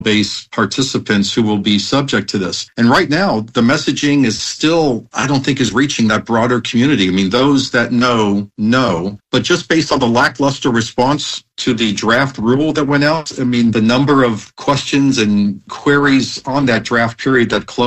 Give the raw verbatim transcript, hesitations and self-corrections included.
base participants who will be subject to this. And right now, the messaging is still, I don't think, is reaching that broader community. I mean, those that know, know. But just based on the lackluster response to the draft rule that went out, I mean, the number of questions and queries on that draft period that closed